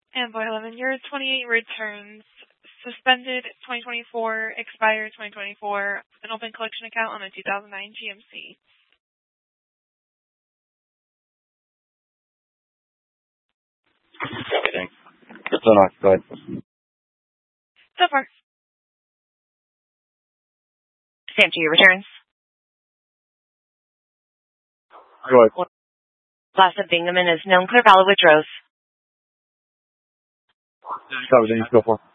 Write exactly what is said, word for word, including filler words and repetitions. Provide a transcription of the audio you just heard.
And boy eleven, your twenty-eight returns. Suspended twenty twenty-four, expired twenty twenty-four, an open collection account on a two thousand nine G M C. Okay, thanks. Just so not, go ahead. So far. Sam, to your returns. Go ahead. Class of Bingaman is known Clear Valley Woodrose. Covered, then you go for.